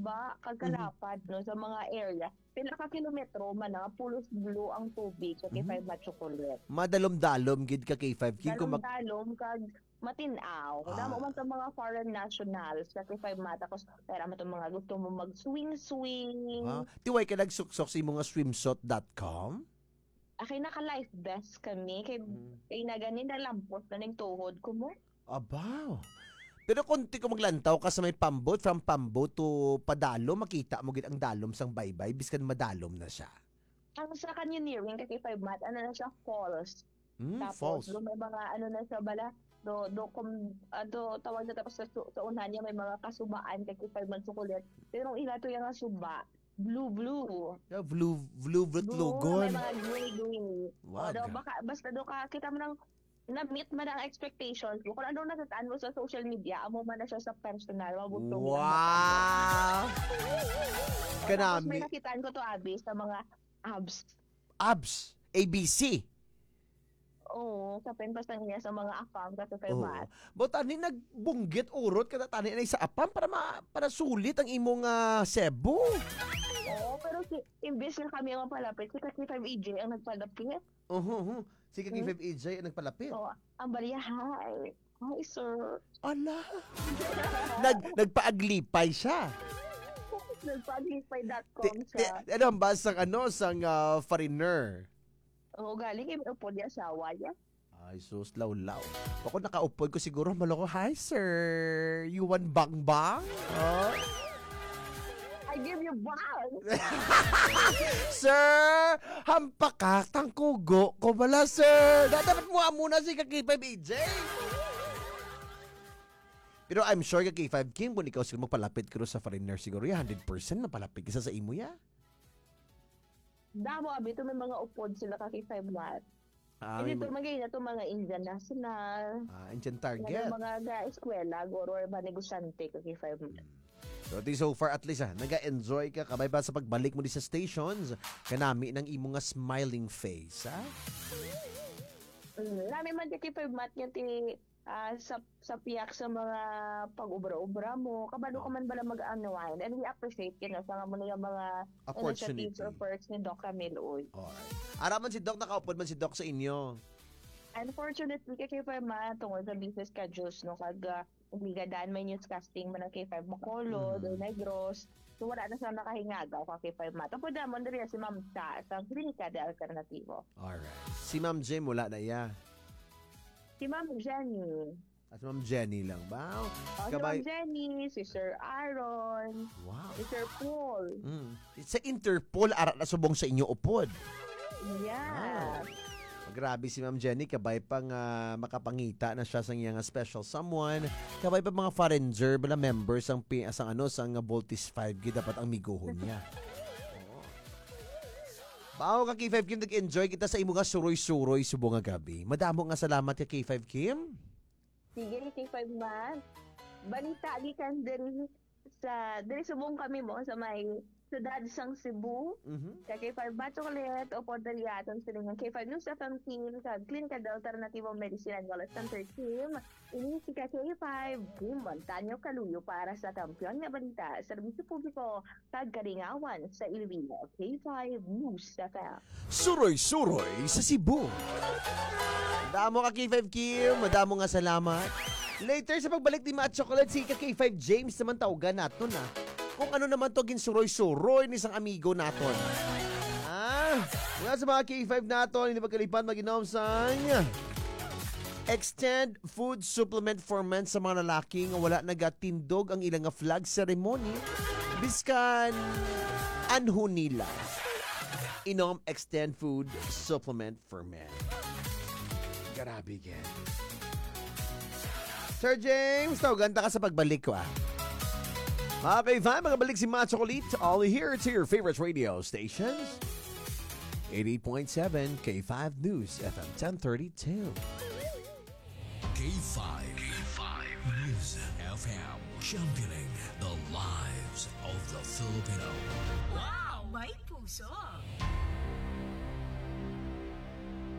ba kagkalapad no sa mga area. Pila ka kilometro man na pulos blue ang tubig sa K5 Mat Chocolate. Madalom-dalom gid ka K5 King kung Dalom kag matinaw. Damo man sa mga foreign nationals sa K5 Mat tapos pera man mga gusto mo mag-swing. Tiway ka nagsuksok sa imong swimsuit.com? Akay naka-life vest kami kay na ganin na lampot na ning tuhod ko mo. Abaw. Pero konti ko maglantaw ka sa may pambot, from pambot to padalom, makita mo gid ang dalom sang baybay, biskan madalom na siya. Ang sa canyoneering kay K5 Mat, ano na siya, falls. Falls. Tapos, may mga ano na siya bala, tawag na tapos sa unahan niya, may mga kasubaan kay K5 Mat Chocolate. Pero ila to yung suba, blue. Blue May lugon. mga green. Wow. Basta ka, kita mo ng na-meet man ang expectations mo. Kung ano natataan mo sa social media, amo man na siya sa personal. Wow! Tapos Kanami. may nakitaan ko to, Abby, sa mga abs. Abs. ABC. Oo, sa penpastan niya sa mga account kasi kay Matt. But ani nagbunggit urot kada tani na sa apam para sulit ang imong Cebu. Oo, pero imbes na kami ang palapit, si Kaki 5 EJ ang nagpalapit. Si Kaki 5 EJ ang nagpalapit. Oo, ang baliya, hi. Hi, sir. Ala. Nagpaaglipay siya. Nagpaglipay.com siya. Ano ang basang sang foreigner? Oo, galing po niya asawa niya. Ay, sus, law-law. Ako nakaupod ko siguro, maloko, hi, sir. You want bang-bang? Oh. I give you bang. Sir, hampakak, tangkugo ko bala, sir. Dapat mo muna si Kaki 5 EJ. Pero I'm sure Kaki 5 King, kung ikaw siguro magpalapit ko sa foreigner siguro, 100% mapalapit isa sa imo ya. Damo, abi, ito may mga upod sila Kaki 5 Mat. Hindi ito magiging na ito mga Indian National. Indian Target. Mga eskwela, goro, or mga negosyante Kaki 5 Mat. So far at least naga-enjoy ka kabay ba sa pagbalik mo di sa stations kanami ng imong nga smiling face Nami man Kaki 5 Mat nga sa piyak sa mga pag-ubra-ubra mo kabalo ka man bala mag-unwind and we appreciate sa mga initiatives or perks ni Doc Camille Uy. Alright. Araman si Doc, nakaupod man si Doc sa inyo. Unfortunately Kaki 5 Mat tungkol sa business schedules no kag obligadaan may newscasting man ng K5 Bacolod or Negros. So wala na sa nakahingagaw ka K5 Mat. Tapos damon diri si Ma'am Cha sa Klinika de Alternativo. Alright. Si Ma'am Jem wala na iya. Si Ma'am Jenny. Si Ma'am Jenny lang ba? Si Ma'am Jenny, si Sir Aaron. Wow. Si Sir Paul. Sa Interpol ara na subong sa inyo upod. Yeah. Grabe si Ma'am Jenny, kabay pang makapangita na siya sa iyang special someone. Kabay pa mga foreigner, bala members sang Voltis 5G dapat ang miguhon niya. Bao ka K5 Kim, nag-enjoy kita sa imo nga suroy-suroy subong nga gabi. Madamo nga salamat ka K5 Kim. Sige, K5 Mat. Balita di kan diri subong kami mo sa may sudad sang Cebu, sa K5 Mat Chocolate, o po dali atong silingan K5 News FM team, sa Klinika de Alternativo Medicine and Wellness Center team, ini si K5 Team Montaño Caluyo para sa kampiyon nga balita, serbisyo publiko, kagkaringawan sa Iloilo, K5 News FM. Suroy-suroy sa Cebu. Madamo ka K5 Kim, madamo nga salamat. Later sa pagbalik ni Mat Chocolate, si K5 James naman tawagan nato na. Kung ano naman to ginsuroy-suroy ni isang amigo naton. Mula sa mga K5 naton, hindi magkalipan mag-inom sang Extend Food Supplement for Men sa mga lalaki nga wala nagatindog ang ilang flag ceremony. Biskan anho nila. Inom Extend Food Supplement for Men. Grabe yan. Sir James, ganda ka sa pagbalik ko Okay, fine. Magabalik si Mat Chocolate. All here to your favorite radio stations. 88.7 K5 News FM 1032. K5 News FM. Championing the lives of the Filipino. Wow! May puso!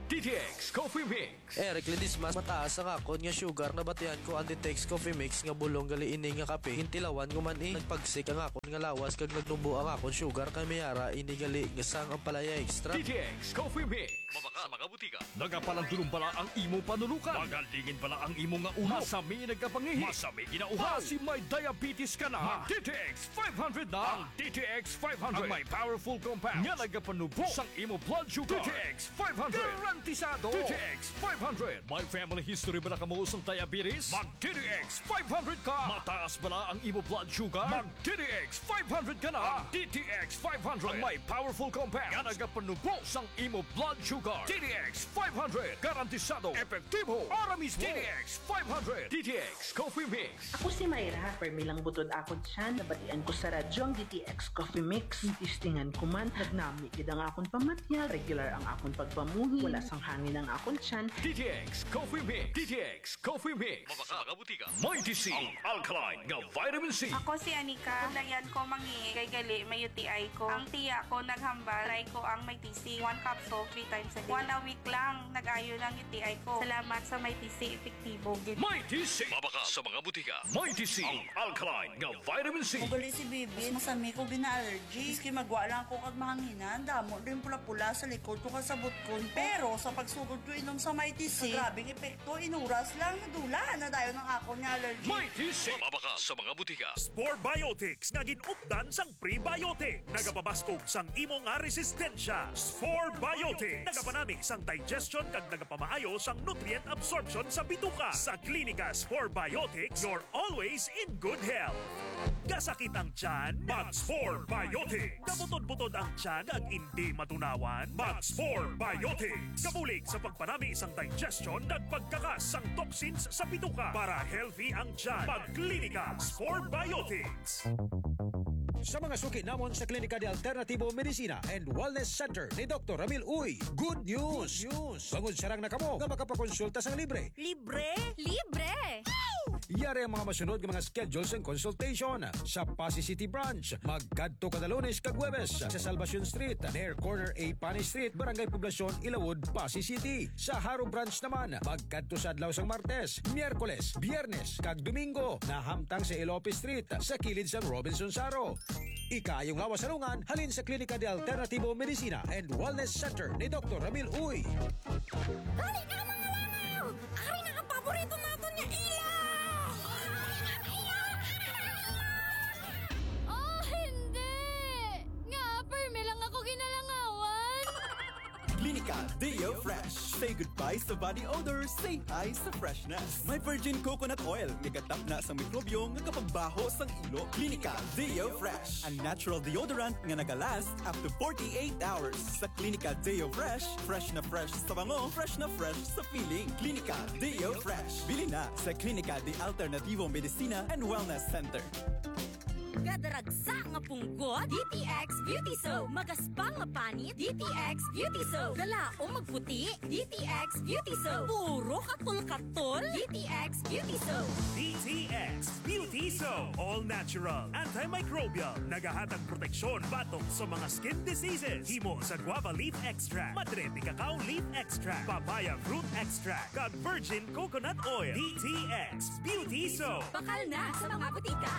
DTX Coffee Mix. Eric Ledismas, mataas ang akon nga sugar na batihan ko ang DTX Coffee Mix nga bulong gali ini nga kape. Hintilawan ko man nagpagsik ang akon nga lawas kag nagtumbo ang akon sugar kay mayara ini gali nga sang ang palaya extra. DTX Coffee Mix. Mabaka sa mga butika. Nagapalandulong pala ang imo panulukan. Magalingin pala ang imo nga ulo. Masami nagkapangihi. Masami ginauhaw. Si may diabetes ka na. DTX 500 na. Ang DTX 500. Ang may powerful compound. Nga nagapanubo sang imo blood sugar. DTX 500. Garantisado. DTX 500. May family history ba na kamo sang diabetes? Mag DTX 500 ka. Mataas bala ang imo blood sugar? Mag DTX 500 ka na. Ang DTX 500. Ang may powerful compound. Nga nagapanubo sang imo blood sugar. DTX 500. Garantisado. Epektibo. Ara mismo. DTX 500. DTX Coffee Mix. Ako si Mayra, permi lang butod ako dyan, nabatian ko sa radyo ang DTX Coffee Mix. Tistingan ko man, nagnami kid ang akong pamatyal, regular ang akong pagpamuhi, wala sang hangin ang akong tiyan. DTX Coffee Mix. DTX Coffee Mix. Mabaka mga butika. May TC. Ang alkaline nga vitamin C. Ako si Anika. Dayan ko mangi kay gali may UTI ko. Ang tiya ko naghambal. Try ko ang may TC. 1 capsule 3 times a day. 1 a week lang nag-ayo ng UTI ko. Salamat sa may TC epektibo. May TC. Mabaka sa mga butika. May TC. Ang alkaline nga vitamin C. Ugali si Bibi, masami ko bina-allergy. Iski magwa lang ko kag mahanginan, damo din pula-pula sa likod ko kasabot ko. Pero sa pagsugod ko inom sa may TC, grabing epekto, inuras lang, nadula na dayon ng ako niya allergy. May TC. Mabaka sa mga butika. Spore Biotics nga ginupdan sang prebiotic. Nagapabaskog sang imo nga resistensya. Spore Biotics. Nagapanami sang digestion kag nagapamaayo sang nutrient absorption sa bituka. Sa klinika Spore Biotics, you're always in good health. Kasakit ang tiyan, Mag-Spore Biotics. Kabutod-butod ang tiyan ag hindi matunawan, Mag-Spore Biotics. Kabulig sa pagpanami isang digestion at pagkakas sang toxins sa bituka para healthy ang tiyan. Magklinika Spore Biotics. Sa mga suki namon sa Klinika de Alternativo Medicina and Wellness Center ni Dr. Ramil Uy, good news! Bangod sarang na kamo nga makapakonsulta sang libre. Libre? Libre! Yari ang mga masunod ng mga schedules and consultation sa Pasig City Branch. Magkadto kada Lunes kag Huwebes sa Salvacion Street, near corner A Pani Street, Barangay Poblacion, Ilawod, Pasig City. Sa Haro Branch naman, magkadto sa adlaw sang Martes, Miyerkules, Biyernes kag Domingo na hamtang sa Ilope Street sa kilid sang Robinson Saro. Ikayong awasalungan halin sa Klinika de Alternativo Medicina and Wellness Center ni Dr. Ramil Uy. Dali ka mga langaw! Ari na ang paborito natin niya ilaw! Oh, hindi! Nga, perme lang ako ginalangawan! Klinika Deo Fresh. Say goodbye sa body odor, say hi sa freshness. May virgin coconut oil, nagatak na sa mikrobyo nga kapagbaho sang ilo. Klinika Deo Fresh. Ang natural deodorant nga nagalast up to 48 hours. Sa Klinika Deo Fresh, fresh na fresh sa bango, fresh na fresh sa feeling. Klinika Deo Fresh. Bili na sa Klinika de Alternativo Medicina and Wellness Center. Gadaragsa nga punggot, DTX Beauty Soap. Magaspang nga panit, DTX Beauty Soap. Galao magputi, DTX Beauty Soap. Puro katol-katol, DTX Beauty Soap. DTX Beauty Soap. All natural, antimicrobial, nagahatag proteksyon batok sa mga skin diseases. Himo sa guava leaf extract, madre cacao leaf extract, papaya fruit extract, kag virgin coconut oil. DTX Beauty Soap. Bakal na sa mga butika.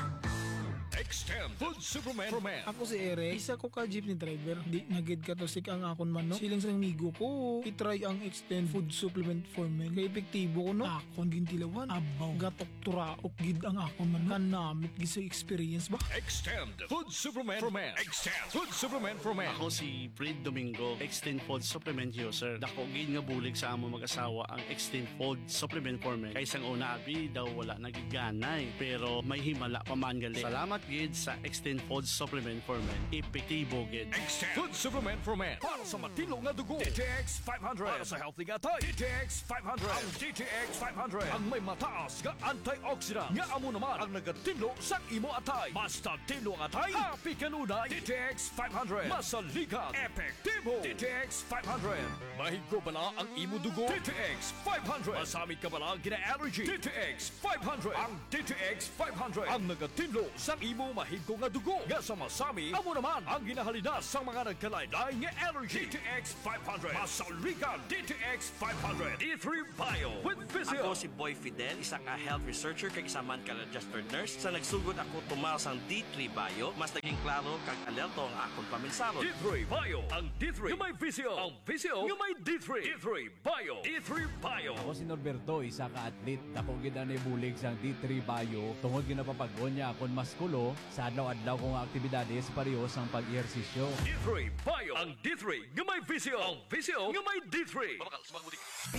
Extend Food Superman for Men. Ako si Eric, isa ko ka jeepney driver. Di nagid ka to sik ang akon manok. Siling sa migo ko, itry ang Extend Food Supplement for Men. Kaya epektibo ko no, akon gintilawan. Abaw, gatok turaok gid ang akon manok. Kanamit gid sa experience ba? Extend Food Superman for Men. Extend Food Superman for Men. Ako si Fred Domingo, Extend Food Supplement User. Dako gid nga bulig sa amo mag-asawa ang Extend Food Supplement for Men. Kay sang una abi daw wala nagiganay, pero may himala pa man gali. Salamat gid sa Extend Food Supplement for Men. Epektibo gid. Extend Food Supplement for Men. Para sa matino nga dugo. DTX 500. Para sa healthy nga tay. DTX 500. Ang DTX 500. Ang may mataas nga antioxidant. Nga amo naman ang nagatino sa imo atay. Basta tino ang atay. Happy kanunay. DTX 500. Masaligan. Epektibo. DTX 500. Mahigro bala ang imo dugo. DTX 500. Masamit ka bala gina allergy. DTX 500. Ang DTX 500. Ang nagatino sa imo imo mahigko nga dugo. Nga sa masami, amo naman ang ginahalina sa mga nagkalaylay nga energy. DTX 500. Masaligan DTX 500. D3 Bio with Visio. Ako si Boy Fidel, isa ka health researcher kag isa man ka registered nurse. Sa nagsugod ako tumaw sang D3 Bio, mas naging klaro kag alerto ang akong paminsaro. D3 Bio. Ang D3 nga may Visio. Ang Visio nga may D3. D3 Bio. D3 Bio. Ako si Norberto, isa ka atlet. Dako gid na bulig sang D3 Bio. Tungod ginapapag-on niya akong maskulo sa adlaw-adlaw kong aktibidades pareho sang pag-ehersisyo. D3 Bio. Ang D3 nga may Visio. Ang Visio nga may D3. Mabakal, sumagbudi ka.